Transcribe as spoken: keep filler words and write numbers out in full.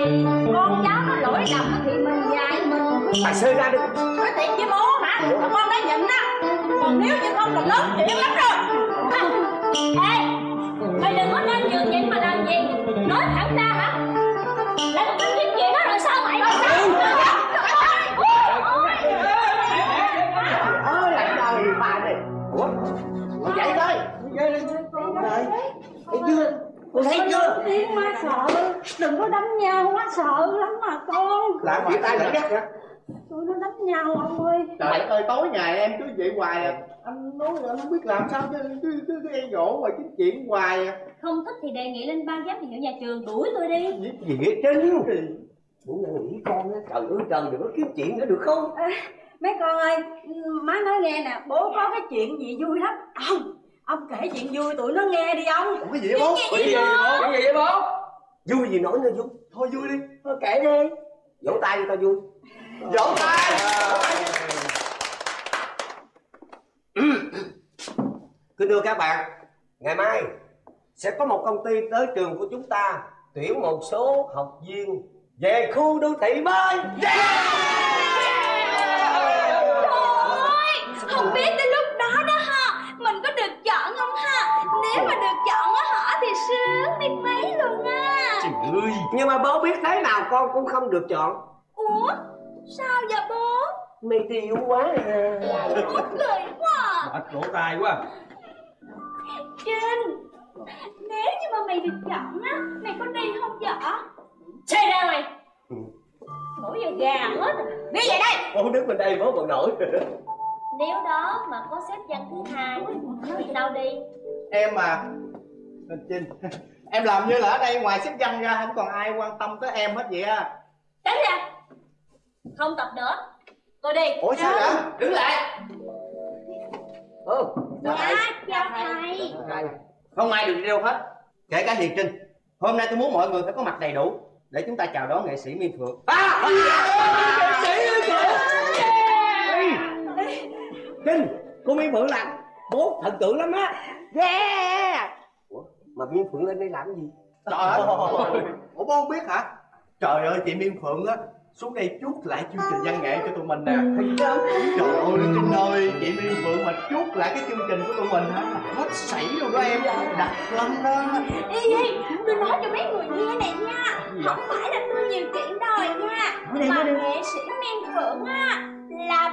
thì con cháu nó lỗi lầm thì mình dạy mình. Bà sơ ra đi. Nói thiệt với bố hả? Con đã nhịn á. Còn nếu như không là lớn chuyện lắm rồi. Ê, mày đừng có nên nhường nhịn mà làm gì. Nói thẳng ra hả? Lại còn tính kiếm chuyện đó rồi sao mày? Rồi sao? Ơi là trời bà này. Ủa? Ủa dậy thôi. Dậy đi. Rồi. Thấy chưa? Con thấy chưa? Tiếng má sợ. Đừng có đánh nhau, má sợ lắm mà con. Làm gì tay lẫn nhắc hả? Tụi nó đánh nhau ông ơi. Trời ơi, tối ngày em cứ vậy hoài à. Anh nói anh không biết làm sao chứ cứ cứ cứ em dỗ hoài kiếm chuyện hoài à. Không thích thì đề nghị lên ban giám hiệu nhà trường đuổi tôi đi. Gì vậy Trinh? Bố nghĩ con á, trời ơi trời đừng có kiếm chuyện nữa được không? À, mấy con ơi, má nói nghe nè, bố có cái chuyện gì vui lắm. Ông, ông kể chuyện vui tụi nó nghe đi ông. Ủa cái gì vậy bố? Cái gì vậy bố? Cái gì vậy bố? Vui gì nói nữa vui. Thôi vui đi. Thôi kể đi. Vỗ tay cho tao vui. Vỗ tay. Kính thưa các bạn, ngày mai sẽ có một công ty tới trường của chúng ta tuyển một số học viên về khu đô thị mới. Trời ơi, không biết tới lúc đó đó ha, mình có được chọn không ha? Nếu mà được chọn á hả thì sướng biết mấy luôn á. Trời ơi, nhưng mà bố biết thế nào con cũng không được chọn. Ủa, sao vậy bố? Mày tiêu quá à. Út cười quá. Mệt lỗ tai quá. Trinh, nếu như mà mày được chọn á, mày có đi không vậy? Xe ra mày. Nổi da gà hết. Đi về đây. Bố đứng bên đây bố còn nổi. Nếu đó mà có xếp văn thứ hai thì tao đi. Em mà Trinh, em làm như là ở đây ngoài xếp văn ra không còn ai quan tâm tới em hết vậy á. Tránh ra. Không tập nữa. Tôi đi. Ủa sao vậy? Đứng lại. Ừ, Dạ, chào thầy. Không ai được đi đâu hết, kể cả Hiền Trinh. Hôm nay tôi muốn mọi người phải có mặt đầy đủ để chúng ta chào đón nghệ sĩ Miên Phượng. À, nghệ sĩ Miên Phượng. Trinh, cô Miên Phượng làm bố thần tượng lắm á. Yeah. Ủa, mà Miên Phượng lên đây làm gì? Trời ơi, ủa bố không biết hả? Trời ơi, chị Miên Phượng á xuống đây chuốt lại chương trình văn nghệ cho tụi mình nè. Trời ơi Trinh ơi, chị Miên Phượng mà chuốt lại cái chương trình của tụi mình hả, hết sảy luôn đó em, đặc lắm đó. Ê, ê, tôi nói cho mấy người nghe này nha, không phải là tôi nhiều chuyện đời nha, mà nghệ sĩ Miên Phượng á là